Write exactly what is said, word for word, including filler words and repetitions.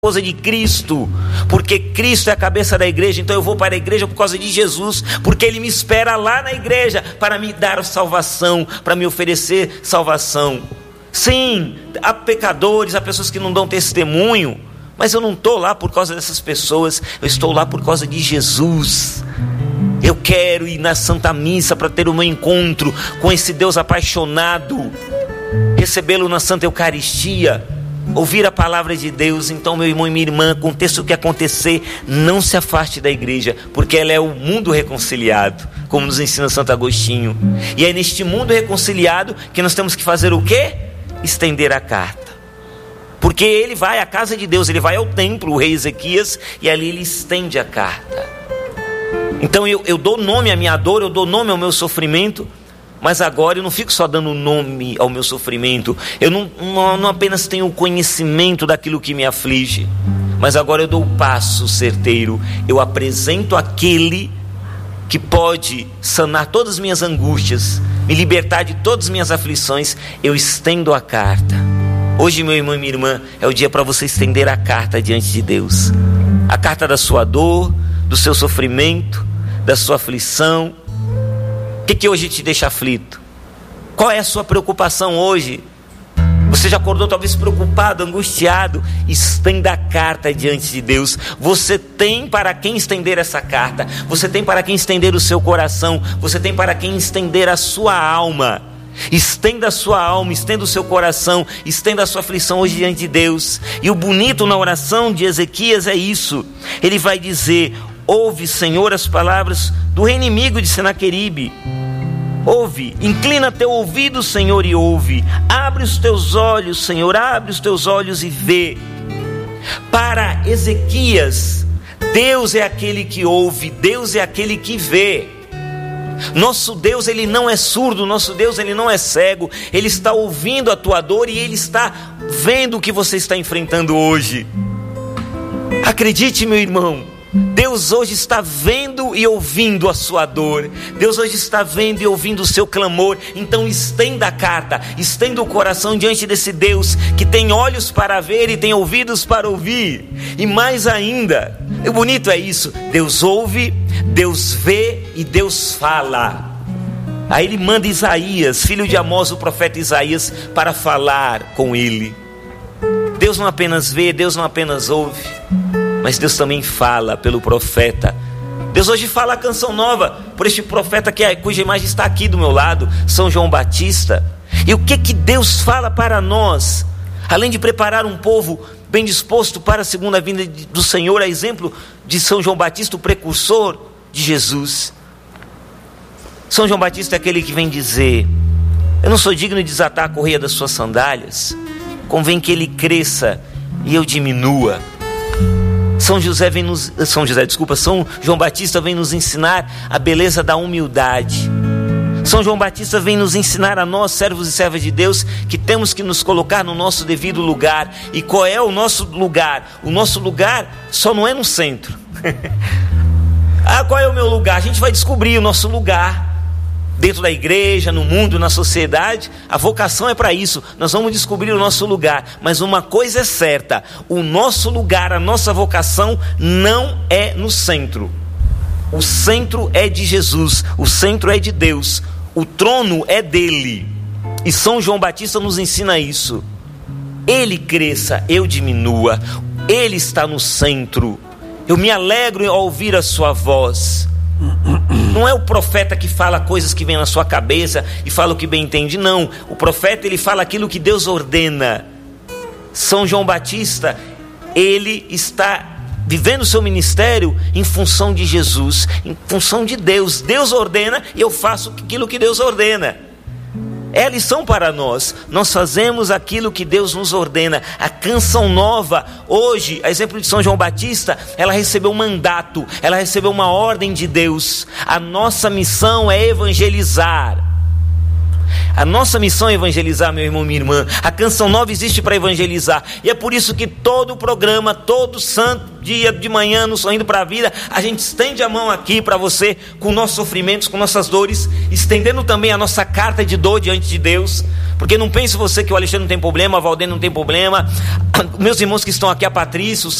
causa de Cristo, porque Cristo é a cabeça da igreja. Então eu vou para a igreja por causa de Jesus, porque Ele me espera lá na igreja para me dar salvação, para me oferecer salvação. Sim, há pecadores, há pessoas que não dão testemunho, mas eu não estou lá por causa dessas pessoas, eu estou lá por causa de Jesus. Eu quero ir na Santa Missa para ter o meu encontro com esse Deus apaixonado, recebê-lo na Santa Eucaristia, ouvir a palavra de Deus. Então, meu irmão e minha irmã, aconteça o que acontecer, não se afaste da igreja, porque ela é o mundo reconciliado, como nos ensina Santo Agostinho. E é neste mundo reconciliado que nós temos que fazer o quê? Estender a carta. Porque ele vai à casa de Deus, ele vai ao templo, o rei Ezequias, e ali ele estende a carta. Então eu, eu dou nome à minha dor, eu dou nome ao meu sofrimento, mas agora eu não fico só dando nome ao meu sofrimento. Eu não, não, não apenas tenho o conhecimento daquilo que me aflige, mas agora eu dou o passo certeiro. Eu apresento aquele que pode sanar todas as minhas angústias, me libertar de todas as minhas aflições. Eu estendo a carta. Hoje, meu irmão e minha irmã, é o dia para você estender a carta diante de Deus. A carta da sua dor, do seu sofrimento, da sua aflição. O que, que hoje te deixa aflito? Qual é a sua preocupação hoje? Você já acordou talvez preocupado, angustiado? Estenda a carta diante de Deus. Você tem para quem estender essa carta. Você tem para quem estender o seu coração. Você tem para quem estender a sua alma. Estenda a sua alma, estenda o seu coração, estenda a sua aflição hoje diante de Deus. E o bonito na oração de Ezequias é isso. Ele vai dizer: ouve, Senhor, as palavras do rei inimigo de Senaqueribe. Ouve, inclina teu ouvido, Senhor, e ouve. Abre os teus olhos, Senhor, abre os teus olhos e vê. Para Ezequias, Deus é aquele que ouve, Deus é aquele que vê. Nosso Deus, Ele não é surdo, nosso Deus, Ele não é cego. Ele está ouvindo a tua dor e Ele está vendo o que você está enfrentando hoje. Acredite, meu irmão, Deus hoje está vendo e ouvindo a sua dor. Deus hoje está vendo e ouvindo o seu clamor. Então estenda a carta, estenda o coração diante desse Deus que tem olhos para ver e tem ouvidos para ouvir. E mais ainda, o bonito é isso: Deus ouve, Deus vê e Deus fala. Aí ele manda Isaías, filho de Amós, o profeta Isaías, para falar com ele. Deus não apenas vê, Deus não apenas ouve, mas Deus também fala pelo profeta. Deus hoje fala a canção nova por este profeta que é, cuja imagem está aqui do meu lado, São João Batista. E o que que Deus fala para nós? Além de preparar um povo bem disposto para a segunda vinda do Senhor, a exemplo de São João Batista, o precursor de Jesus. São João Batista é aquele que vem dizer: eu não sou digno de desatar a correia das suas sandálias, convém que ele cresça e eu diminua. São José vem nos, São José, desculpa, São João Batista vem nos ensinar a beleza da humildade. São João Batista vem nos ensinar a nós, servos e servas de Deus, que temos que nos colocar no nosso devido lugar. E qual é o nosso lugar? O nosso lugar só não é no centro. Ah, qual é o meu lugar? A gente vai descobrir o nosso lugar dentro da igreja, no mundo, na sociedade. A vocação é para isso. Nós vamos descobrir o nosso lugar. Mas uma coisa é certa: o nosso lugar, a nossa vocação não é no centro. O centro é de Jesus, o centro é de Deus, o trono é dele. E São João Batista nos ensina isso. Ele cresça, eu diminua. Ele está no centro. Eu me alegro ao ouvir a sua voz. Não é o profeta que fala coisas que vêm na sua cabeça e fala o que bem entende, não. O profeta, ele fala aquilo que Deus ordena. São João Batista, ele está vivendo o seu ministério em função de Jesus, em função de Deus. Deus ordena e eu faço aquilo que Deus ordena. É a lição para nós. Nós fazemos aquilo que Deus nos ordena. A canção nova, hoje, a exemplo de São João Batista, ela recebeu um mandato, ela recebeu uma ordem de Deus. A nossa missão é evangelizar. A nossa missão é evangelizar, meu irmão e minha irmã. A canção nova existe para evangelizar. E é por isso que todo o programa, todo santo dia de manhã, no Sorrindo para a Vida, a gente estende a mão aqui para você, com nossos sofrimentos, com nossas dores, estendendo também a nossa carta de dor diante de Deus, Porque não pense você que o Alexandre não tem problema, a Valdene não tem problema, meus irmãos que estão aqui, a Patrícia,